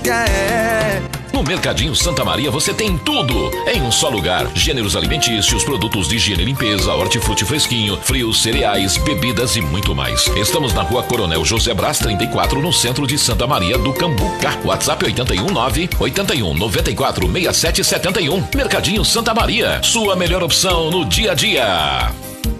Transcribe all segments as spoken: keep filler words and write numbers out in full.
quer. No Mercadinho Santa Maria você tem tudo em um só lugar. Gêneros alimentícios, produtos de higiene e limpeza, hortifruti fresquinho, frios, cereais, bebidas e muito mais. Estamos na Rua Coronel José Brás trinta e quatro, no centro de Santa Maria do Cambuca. WhatsApp oito um nove, oito um, nove quatro, seis sete sete um. Mercadinho Santa Maria, sua melhor opção no dia a dia.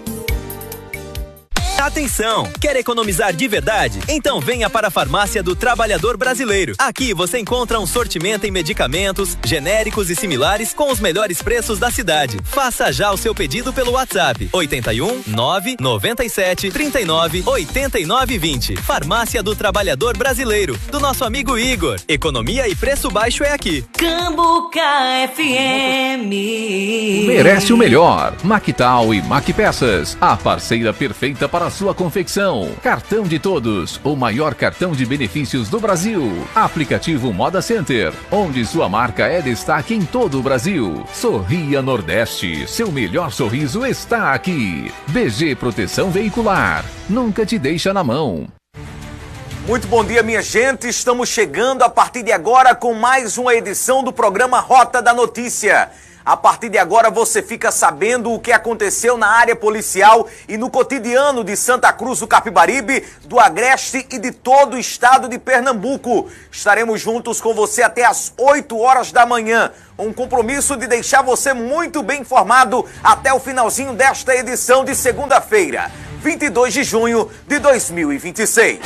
Atenção! Quer economizar de verdade? Então venha para a Farmácia do Trabalhador Brasileiro. Aqui você encontra um sortimento em medicamentos, genéricos e similares com os melhores preços da cidade. Faça já o seu pedido pelo WhatsApp oito um, nove nove sete, três nove, oito nove dois zero. Farmácia do Trabalhador Brasileiro, do nosso amigo Igor. Economia e preço baixo é aqui. Cambuca F M. Merece o melhor. Mactal e Macpeças, a parceira perfeita para a sua confecção. Cartão de Todos, o maior cartão de benefícios do Brasil. Aplicativo Moda Center, onde sua marca é destaque em todo o Brasil. Sorria Nordeste, seu melhor sorriso está aqui. B G Proteção Veicular, nunca te deixa na mão. Muito bom dia, minha gente. Estamos chegando a partir de agora com mais uma edição do programa Rota da Notícia. A partir de agora você fica sabendo o que aconteceu na área policial e no cotidiano de Santa Cruz do Capibaribe, do Agreste e de todo o estado de Pernambuco. Estaremos juntos com você até às oito horas da manhã. Um compromisso de deixar você muito bem informado até o finalzinho desta edição de segunda-feira, vinte e dois de junho de dois mil e vinte e seis.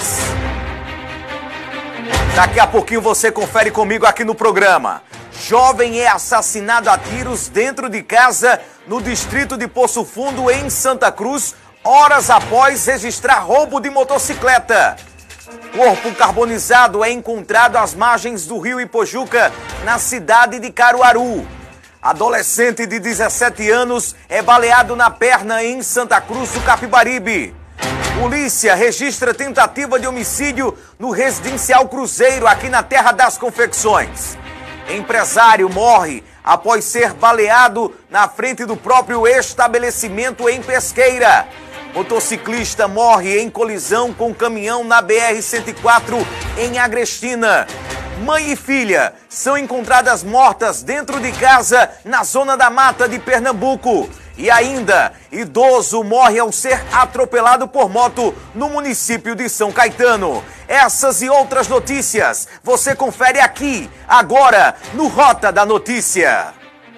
Daqui a pouquinho você confere comigo aqui no programa. Jovem é assassinado a tiros dentro de casa no distrito de Poço Fundo, em Santa Cruz, horas após registrar roubo de motocicleta. Corpo carbonizado é encontrado às margens do rio Ipojuca, na cidade de Caruaru. Adolescente de dezessete anos é baleado na perna em Santa Cruz do Capibaribe. Polícia registra tentativa de homicídio no residencial Cruzeiro, aqui na Terra das Confecções. Empresário morre após ser baleado na frente do próprio estabelecimento em Pesqueira. Motociclista morre em colisão com caminhão na B R cento e quatro em Agrestina. Mãe e filha são encontradas mortas dentro de casa na zona da Mata de Pernambuco. E ainda, idoso morre ao ser atropelado por moto no município de São Caetano. Essas e outras notícias você confere aqui, agora, no Rota da Notícia.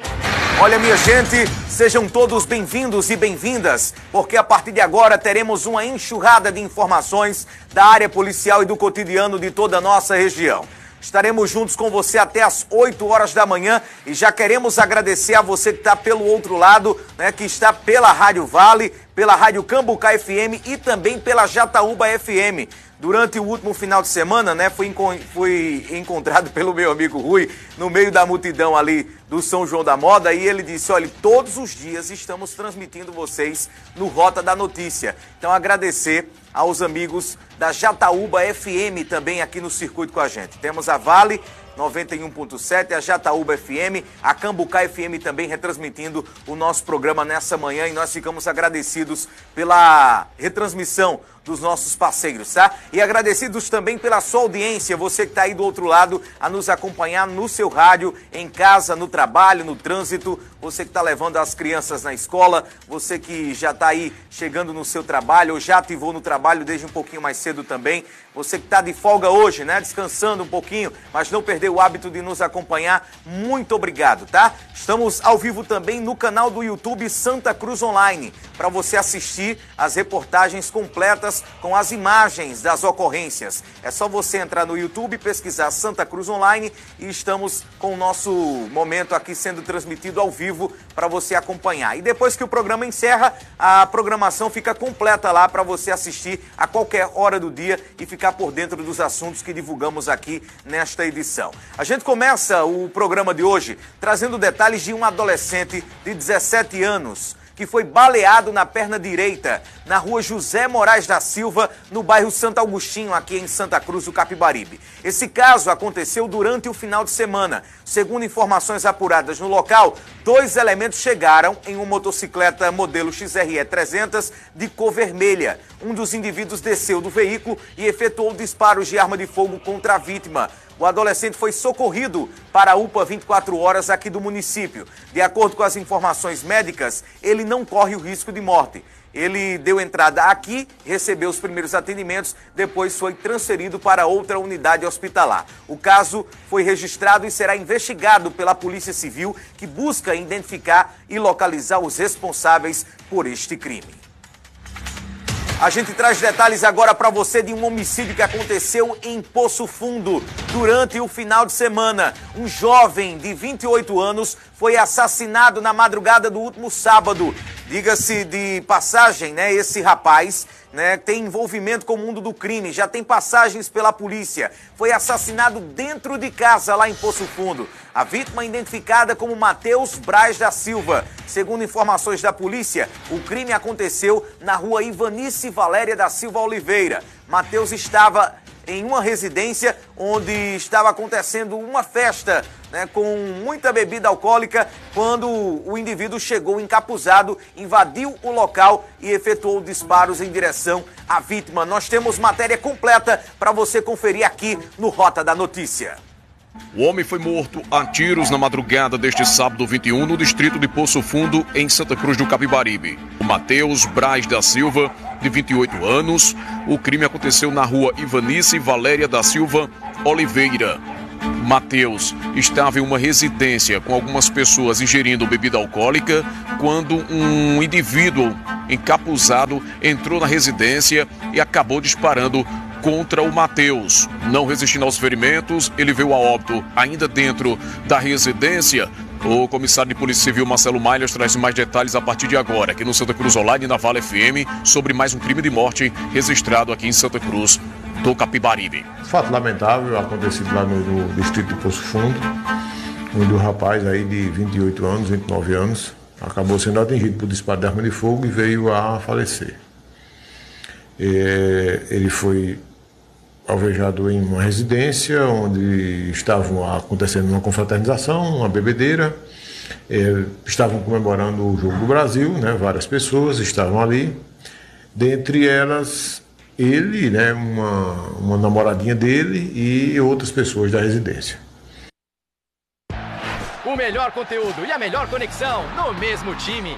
Olha, minha gente, sejam todos bem-vindos e bem-vindas, porque a partir de agora teremos uma enxurrada de informações da área policial e do cotidiano de toda a nossa região. Estaremos juntos com você até às oito horas da manhã e já queremos agradecer a você que está pelo outro lado, né, que está pela Rádio Vale, pela Rádio Cambuca F M e também pela Jataúba F M. Durante o último final de semana, né, fui, enco fui encontrado pelo meu amigo Rui no meio da multidão ali do São João da Moda e ele disse, olha, todos os dias estamos transmitindo vocês no Rota da Notícia. Então agradecer aos amigos da Jataúba F M também aqui no circuito com a gente. Temos a Vale noventa e um ponto sete, a Jataúba F M, a Cambuca F M também retransmitindo o nosso programa nessa manhã e nós ficamos agradecidos pela retransmissão dos nossos parceiros, tá? E agradecidos também pela sua audiência, você que está aí do outro lado a nos acompanhar no seu rádio, em casa, no trabalho, no trânsito, você que está levando as crianças na escola, você que já está aí chegando no seu trabalho ou já ativou no trabalho desde um pouquinho mais cedo também, você que está de folga hoje, né? Descansando um pouquinho, mas não perdeu o hábito de nos acompanhar, muito obrigado, tá? Estamos ao vivo também no canal do YouTube Santa Cruz Online, para você assistir as reportagens completas com as imagens das ocorrências. É só você entrar no YouTube, pesquisar Santa Cruz Online e estamos com o nosso momento aqui sendo transmitido ao vivo para você acompanhar. E depois que o programa encerra, a programação fica completa lá para você assistir a qualquer hora do dia e ficar por dentro dos assuntos que divulgamos aqui nesta edição. A gente começa o programa de hoje trazendo detalhes de um adolescente de dezessete anos que foi baleado na perna direita, na rua José Moraes da Silva, no bairro Santo Agostinho, aqui em Santa Cruz do Capibaribe. Esse caso aconteceu durante o final de semana. Segundo informações apuradas no local, dois elementos chegaram em uma motocicleta modelo X R E trezentos de cor vermelha. Um dos indivíduos desceu do veículo e efetuou disparos de arma de fogo contra a vítima, o adolescente foi socorrido para a U P A vinte e quatro horas aqui do município. De acordo com as informações médicas, ele não corre o risco de morte. Ele deu entrada aqui, recebeu os primeiros atendimentos, depois foi transferido para outra unidade hospitalar. O caso foi registrado e será investigado pela Polícia Civil, que busca identificar e localizar os responsáveis por este crime. A gente traz detalhes agora para você de um homicídio que aconteceu em Poço Fundo durante o final de semana. Um jovem de vinte e oito anos foi assassinado na madrugada do último sábado. Diga-se de passagem, né, esse rapaz, né, tem envolvimento com o mundo do crime, já tem passagens pela polícia. Foi assassinado dentro de casa lá em Poço Fundo. A vítima identificada como Matheus Braz da Silva. Segundo informações da polícia, o crime aconteceu na rua Ivanice Valéria da Silva Oliveira. Matheus estava em uma residência onde estava acontecendo uma festa, né, com muita bebida alcoólica, quando o indivíduo chegou encapuzado, invadiu o local e efetuou disparos em direção à vítima. Nós temos matéria completa para você conferir aqui no Rota da Notícia. O homem foi morto a tiros na madrugada deste sábado vinte e um no distrito de Poço Fundo, em Santa Cruz do Capibaribe. O Matheus Braz da Silva, de vinte e oito anos. O crime aconteceu na rua Ivanice Valéria da Silva Oliveira. Matheus estava em uma residência com algumas pessoas ingerindo bebida alcoólica quando um indivíduo encapuzado entrou na residência e acabou disparando contra o Matheus. Não resistindo aos ferimentos, ele veio a óbito ainda dentro da residência. O comissário de Polícia Civil, Marcelo Malhas, traz mais detalhes a partir de agora, aqui no Santa Cruz Online e na Vale F M, sobre mais um crime de morte registrado aqui em Santa Cruz do Capibaribe. Fato lamentável acontecido lá no, no distrito de Poço Fundo, onde o rapaz aí de vinte e oito anos, vinte e nove anos, acabou sendo atingido por disparo de arma de fogo e veio a falecer. É, ele foi alvejado em uma residência onde estavam acontecendo uma confraternização, uma bebedeira, é, estavam comemorando o Jogo do Brasil, né, várias pessoas estavam ali, dentre elas ele, né, uma, uma namoradinha dele e outras pessoas da residência. O melhor conteúdo e a melhor conexão no mesmo time.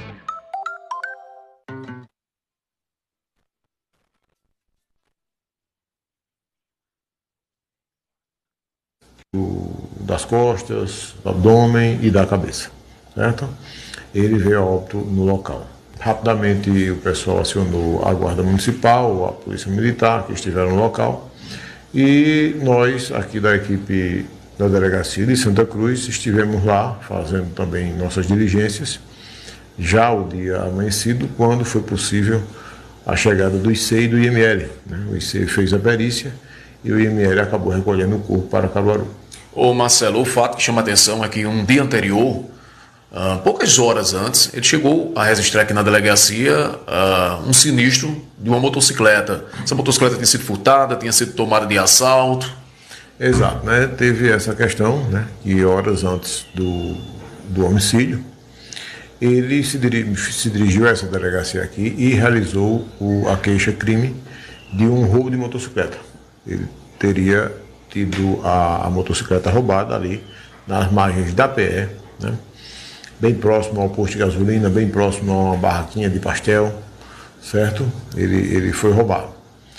Das costas, do abdômen e da cabeça, certo? Ele veio a óbito no local. Rapidamente o pessoal acionou a Guarda Municipal, a Polícia Militar, que estiveram no local, e nós, aqui da equipe da Delegacia de Santa Cruz, estivemos lá fazendo também nossas diligências, já o dia amanhecido, quando foi possível a chegada do I C e do I M L. Né? O I C fez a perícia e o I M L acabou recolhendo o corpo para Caruaru. Ô Marcelo, o fato que chama a atenção é que um dia anterior, uh, poucas horas antes, ele chegou a registrar aqui na delegacia uh, um sinistro de uma motocicleta. Essa motocicleta tinha sido furtada, tinha sido tomada de assalto. Exato, né? Teve essa questão, né? Que horas antes do, do homicídio, ele se, diri se dirigiu a essa delegacia aqui e realizou o, a queixa-crime de um roubo de motocicleta. Ele teria tido a, a motocicleta roubada ali nas margens da P E, né? Bem próximo ao posto de gasolina, bem próximo a uma barraquinha de pastel, certo? Ele, ele foi roubado.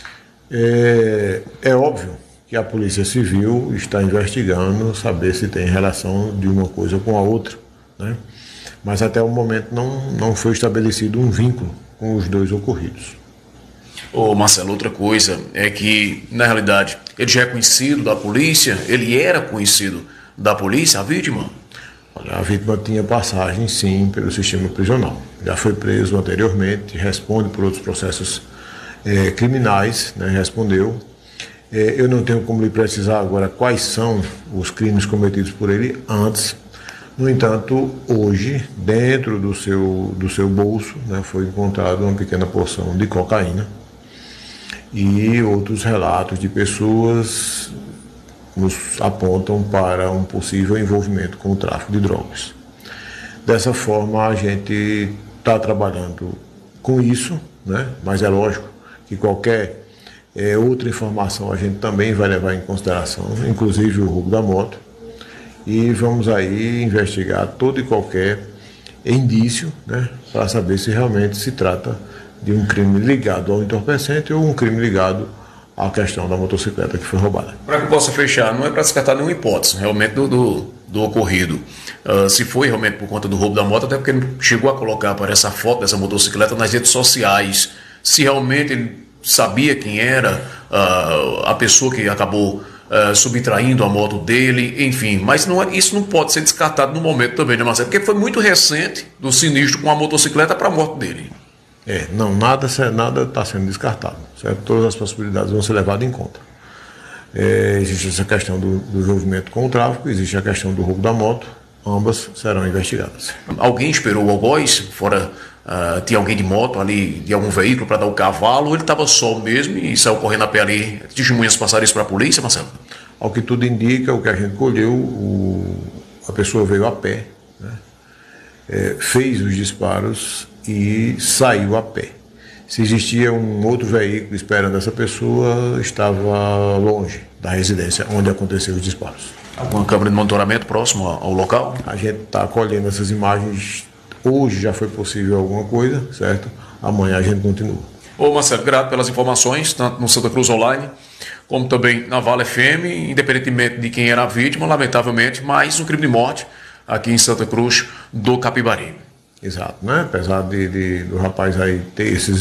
É, é óbvio que a Polícia Civil está investigando saber se tem relação de uma coisa com a outra, né? Mas até o momento não, não foi estabelecido um vínculo com os dois ocorridos. Ô Marcelo, outra coisa é que, na realidade, ele já é conhecido da polícia, ele era conhecido da polícia, a vítima? Olha, a vítima tinha passagem, sim, pelo sistema prisional. Já foi preso anteriormente, responde por outros processos é, criminais, né, respondeu. É, eu não tenho como lhe precisar agora quais são os crimes cometidos por ele antes. No entanto, hoje, dentro do seu, do seu bolso, né, foi encontrada uma pequena porção de cocaína e outros relatos de pessoas nos apontam para um possível envolvimento com o tráfico de drogas. Dessa forma, a gente está trabalhando com isso, né? Mas é lógico que qualquer É, outra informação a gente também vai levar em consideração, inclusive o roubo da moto, e vamos aí investigar todo e qualquer indício, né, para saber se realmente se trata de um crime ligado ao entorpecente ou um crime ligado à questão da motocicleta que foi roubada. Para que eu possa fechar, não é para descartar nenhuma hipótese realmente do, do, do ocorrido. Uh, se foi realmente por conta do roubo da moto, até porque ele chegou a colocar para essa foto dessa motocicleta nas redes sociais, se realmente ele sabia quem era uh, a pessoa que acabou uh, subtraindo a moto dele, enfim, mas não é, isso não pode ser descartado no momento também, né, Marcelo? Porque foi muito recente do sinistro com a motocicleta para a morte dele. É, não, nada nada está sendo descartado, certo? Todas as possibilidades vão ser levadas em conta. É, existe essa questão do, do envolvimento com o tráfico, existe a questão do roubo da moto, ambas serão investigadas. Alguém esperou o algoz? Fora, uh, tinha alguém de moto ali, de algum veículo para dar o cavalo, ou ele estava só mesmo e saiu correndo a pé ali? Testemunhas passaram isso para a polícia, Marcelo? Ao que tudo indica, o que a gente colheu, o, a pessoa veio a pé, né? É, fez os disparos e saiu a pé. Se existia um outro veículo esperando essa pessoa, estava longe da residência onde aconteceu os disparos. Alguma câmera de monitoramento próximo ao local? A gente está colhendo essas imagens. Hoje já foi possível alguma coisa, certo? Amanhã a gente continua. Ô Marcelo, grato pelas informações, tanto no Santa Cruz Online, como também na Vale F M, independentemente de quem era a vítima, lamentavelmente, mais um crime de morte aqui em Santa Cruz do Capibaribe. Exato, né? Apesar de, de do rapaz aí ter esses